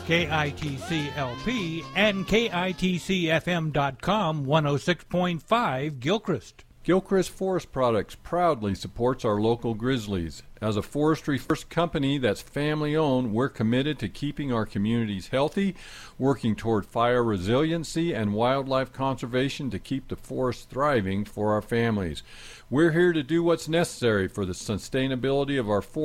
KITC-LP and KITCFM.com 106.5 Gilchrist. Gilchrist Forest Products proudly supports our local grizzlies. As a forestry first company that's family owned, we're committed to keeping our communities healthy, working toward fire resiliency and wildlife conservation to keep the forest thriving for our families. We're here to do what's necessary for the sustainability of our forest